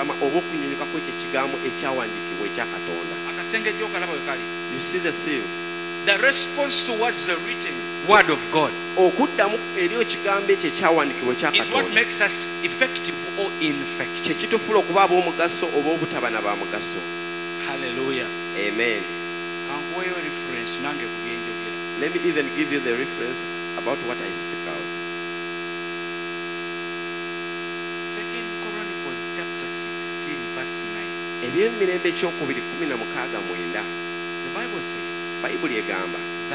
okukangama oba okunyunyuka kw'ekyo ekigambo ekyawandiikibwa ekya Katonda. Akasengejjo okalaba we kali. You see the seal? The response towards the written word of God Okuddamu eri ekigambo ekyo ekyawandiikibwa ekya is what Katonda makes us effective or kye ineffective. kitufuula okuba ab'omugaso oba obutaba na ba mugaso. Hallelujah. Amen. Kankuweeyo reference nange ku byenjogera. Let me even give you the reference about what I speak out. 2 Chronicles chapter 16 verse 9. Eby'emirembe ekyokubiri 16:9. The Bible says, Bayibuli egamba